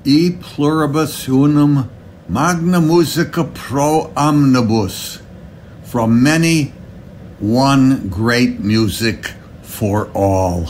E pluribus unum magna musica pro omnibus. From many, one great music for all.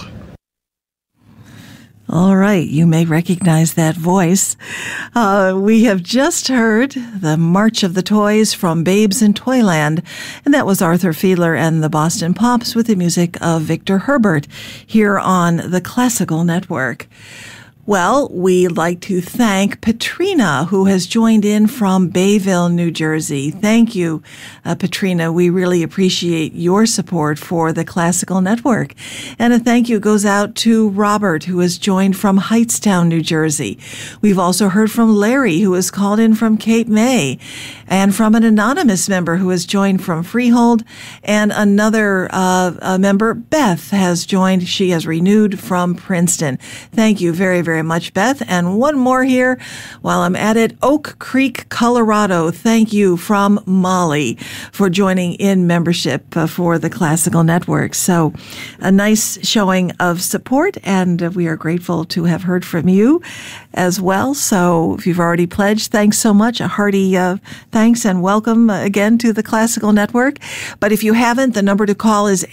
All right, you may recognize that voice. We have just heard the March of the Toys from Babes in Toyland, and that was Arthur Fiedler and the Boston Pops with the music of Victor Herbert here on the Classical Network. Well, we'd like to thank Petrina, who has joined in from Bayville, New Jersey. Thank you, Petrina. We really appreciate your support for the Classical Network. And a thank you goes out to Robert, who has joined from Hightstown, New Jersey. We've also heard from Larry, who has called in from Cape May, and from an anonymous member who has joined from Freehold, and another member, Beth, has joined. She has renewed from Princeton. Thank you very much, Beth. And one more here while I'm at it. Oak Creek, Colorado. Thank you from Molly for joining in membership for the Classical Network. So a nice showing of support, and we are grateful to have heard from you as well. So if you've already pledged, thanks so much. A hearty thanks and welcome again to the Classical Network. But if you haven't, the number to call is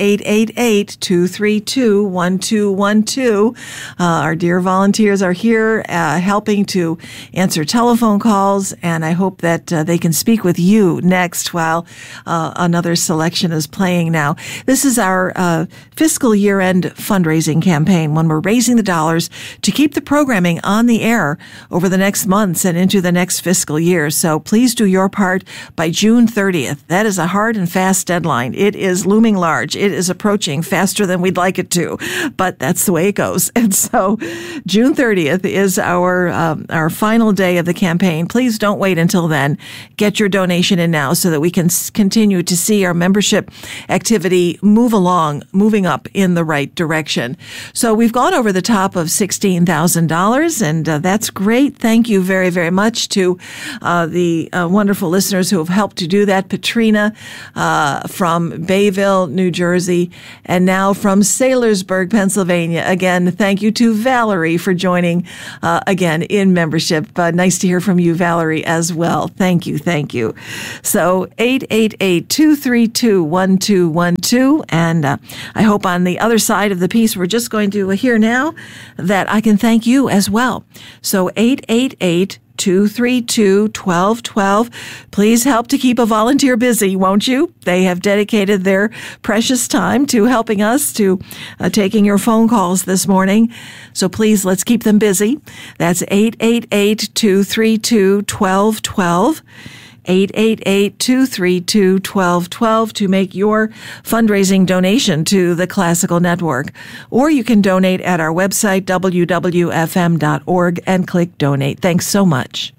888-232-1212. Our dear volunteers are here helping to answer telephone calls, and I hope that they can speak with you next while another selection is playing now. This is our fiscal year-end fundraising campaign, when we're raising the dollars to keep the programming on the air over the next months and into the next fiscal year. So please do your part by June 30th. That is a hard and fast deadline. It is looming large. It is approaching faster than we'd like it to, but that's the way it goes. And so June 30th is our final day of the campaign. Please don't wait until then. Get your donation in now so that we can continue to see our membership activity moving up in the right direction. So we've gone over the top of $16,000, and that's great. Thank you very much to the wonderful listeners who have helped to do that. Petrina from Bayville, New Jersey, and now from Saylorsburg, Pennsylvania. Again, thank you to Valerie for joining again in membership. Nice to hear from you, Valerie, as well. Thank you. So 888-232-1212. And I hope on the other side of the piece we're just going to hear now that I can thank you as well. So 888-232-1212. Please help to keep a volunteer busy, won't you? They have dedicated their precious time to helping us, to taking your phone calls this morning. So please, let's keep them busy. That's 888-232-1212. 888-232-1212 to make your fundraising donation to the Classical Network. Or you can donate at our website, wwfm.org, and click Donate. Thanks so much.